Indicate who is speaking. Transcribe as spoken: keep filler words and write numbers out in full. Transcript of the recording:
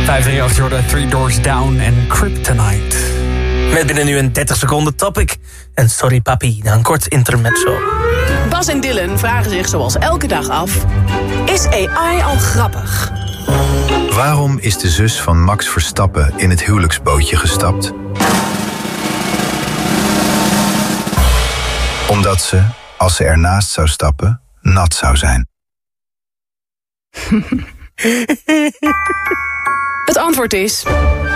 Speaker 1: vijf drie acht Jordan, Three Doors Down en Kryptonite.
Speaker 2: Met binnen nu een dertig seconden topic. En sorry papi, na een kort intermezzo.
Speaker 3: Bas en Dylan vragen zich zoals elke dag af: is A I al grappig?
Speaker 4: Waarom is de zus van Max Verstappen in het huwelijksbootje gestapt? Omdat ze, als ze ernaast zou stappen, nat zou zijn.
Speaker 3: Het antwoord is